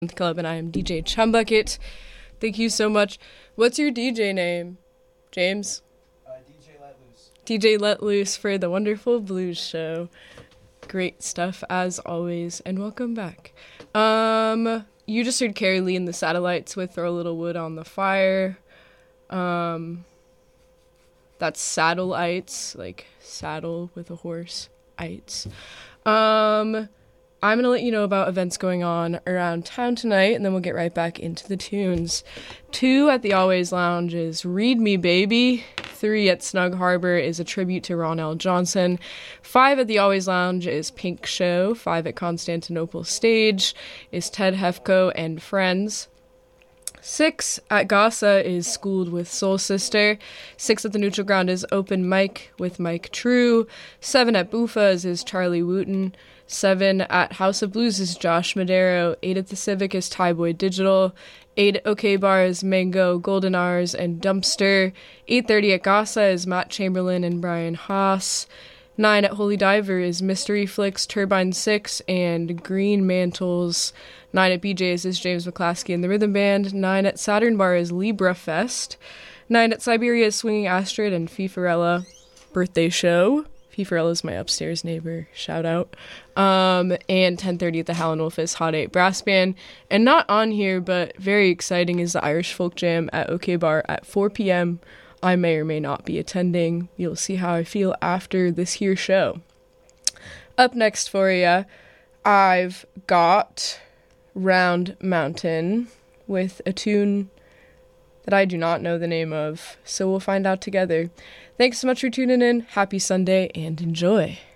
Club, and I am DJ Chumbucket. Thank you so much. What's your DJ name, James? DJ Let Loose. DJ Let Loose for the Wonderful Blues Show. Great stuff as always, and welcome back. You just heard Carrie Lee and the Satellites with Throw a Little Wood on the Fire. That's Saddle-ites, like saddle with a horse, ites. I'm going to let you know about events going on around town tonight, and then we'll get right back into the tunes. 2 at the Always Lounge is Read Me Baby. 3 at Snug Harbor is a tribute to Ron L. Johnson. 5 at the Always Lounge is Pink Show. 5 at Constantinople Stage is Ted Hefko and Friends. 6 at Gasa is Schooled with Soul Sister. 6 at the Neutral Ground is Open Mic with Mike True. 7 at Buffa's is Charlie Wooten. 7 at House of Blues is Josh Madero. 8 at the Civic is Thai Boy Digital. 8 at OK Bar is Mango, Golden Hours, and Dumpster. 8:30 at Gasa is Matt Chamberlain and Brian Haas. 9 at Holy Diver is Mystery Flicks, Turbine 6, and Green Mantles. 9 at BJ's is James McClaskey and the Rhythm Band. 9 at Saturn Bar is Libra Fest. 9 at Siberia is Swinging Astrid and Fifarella Birthday Show. Fifarella's my upstairs neighbor. Shout out. And 10:30 at the Howlin' Wolf is Hot 8 Brass Band. And not on here, but very exciting, is the Irish Folk Jam at OK Bar at 4 p.m. I may or may not be attending. You'll see how I feel after this here show. Up next for you, I've got Round Mountain with a tune that I do not know the name of, so we'll find out together. Thanks so much for tuning in. Happy Sunday and enjoy.